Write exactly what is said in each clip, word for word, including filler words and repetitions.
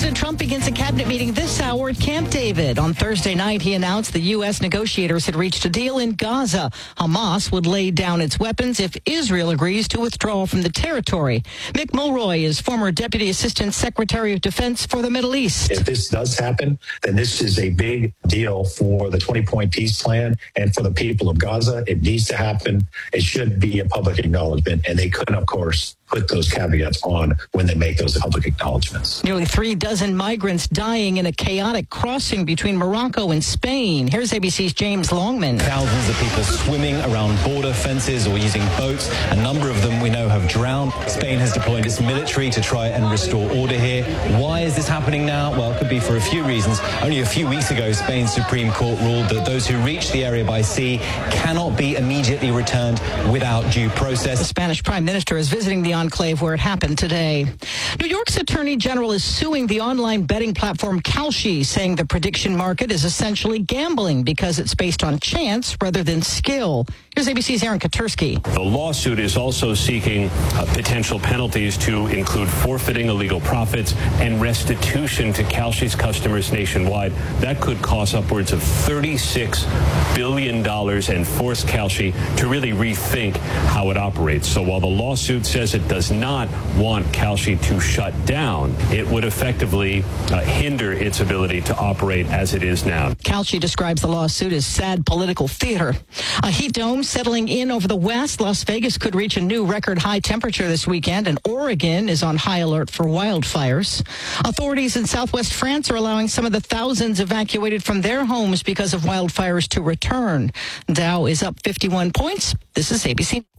President Trump begins a cabinet meeting this hour at Camp David. On Thursday night, he announced the U S negotiators had reached a deal in Gaza. Hamas would lay down its weapons if Israel agrees to withdraw from the territory. Mick Mulroy is former Deputy Assistant Secretary of Defense for the Middle East. If this does happen, then this is a big deal for the twenty-point peace plan and for the people of Gaza. It needs to happen. It should be a public acknowledgement, and they could, of course, put those caveats on when they make those public acknowledgments. Nearly three dozen migrants dying in a chaotic crossing between Morocco and Spain. Here's A B C's James Longman. Thousands of people swimming around border fences or using boats. A number of them we know have drowned. Spain has deployed its military to try and restore order here. Why is this happening now? Well, it could be for a few reasons. Only a few weeks ago, Spain's Supreme Court ruled that those who reach the area by sea cannot be immediately returned without due process. The Spanish Prime Minister is visiting the enclave where it happened today. New York's Attorney General is suing the online betting platform Kalshi, saying the prediction market is essentially gambling because it's based on chance rather than skill. Here's A B C's Aaron Katursky. The lawsuit is also seeking uh, potential penalties to include forfeiting illegal profits and restitution to Kalshi's customers nationwide. That could cost upwards of thirty-six billion dollars and force Kalshi to really rethink how it operates. So while the lawsuit says it does not want Kalshi to shut down, it would effectively uh, hinder its ability to operate as it is now. Kalshi describes the lawsuit as sad political theater. A heat dome settling in over the west. Las Vegas could reach a new record high temperature this weekend, and Oregon is on high alert for wildfires. Authorities in southwest France are allowing some of the thousands evacuated from their homes because of wildfires to return. Dow is up fifty-one points. This is A B C.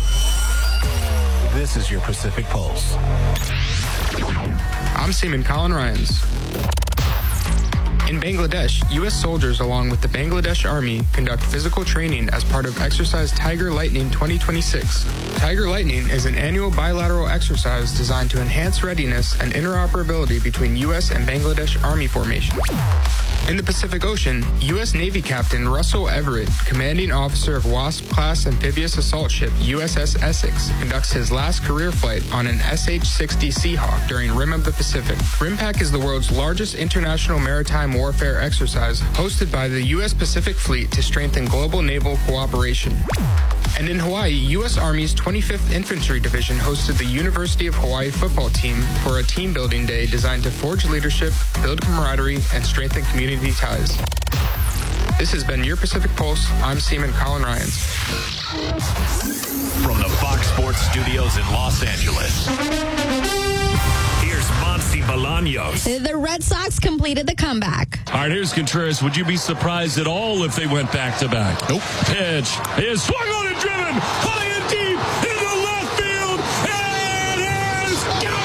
This is your Pacific Pulse. I'm Seaman Colin Ryans. In Bangladesh, U S soldiers along with the Bangladesh Army conduct physical training as part of Exercise Tiger Lightning twenty twenty-six. Tiger Lightning is an annual bilateral exercise designed to enhance readiness and interoperability between U S and Bangladesh Army formations. In the Pacific Ocean, U S Navy Captain Russell Everett, commanding officer of WASP-class amphibious assault ship U S S Essex, conducts his last career flight on an S H sixty Seahawk during Rim of the Pacific. RIMPAC is the world's largest international maritime warfare exercise hosted by the U S Pacific Fleet to strengthen global naval cooperation. And in Hawaii, U S Army's twenty-fifth Infantry Division hosted the University of Hawaii football team for a team building day designed to forge leadership, build camaraderie, and strengthen community ties. This has been your Pacific Pulse. I'm Seaman Colin Ryans. From the Fox Sports Studios in Los Angeles, here's Monty Bolaños. The Red Sox completed the comeback. All right, here's Contreras. Would you be surprised at all if they went back-to-back? Nope. Pitch is swung on and driven high and deep into left field. It is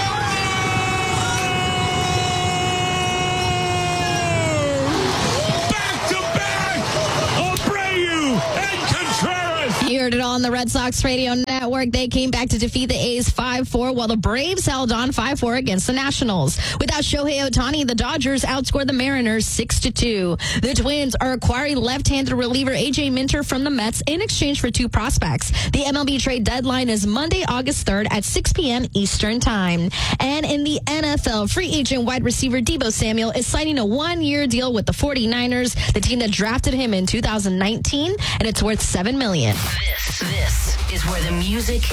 gone! Back-to-back, Abreu and Contreras. You heard it all on the Red Sox radio network. They came back to defeat the A's five four, while the Braves held on five four against the Nationals. Without Shohei Ohtani, the Dodgers outscored the Mariners six to two. The Twins are acquiring left-handed reliever A J Minter from the Mets in exchange for two prospects. The M L B trade deadline is Monday, August third at six p.m. Eastern Time. And in the N F L, free agent wide receiver Deebo Samuel is signing a one-year deal with the forty-niners, the team that drafted him in two thousand nineteen, and it's worth seven million dollars. This, this is where the music